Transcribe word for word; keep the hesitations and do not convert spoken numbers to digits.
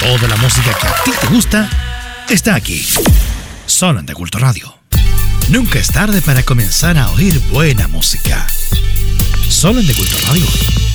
Toda la música que a ti te gusta está aquí, solo en De Culto Radio. Nunca es tarde para comenzar a oír buena música. Solo en De Culto Radio.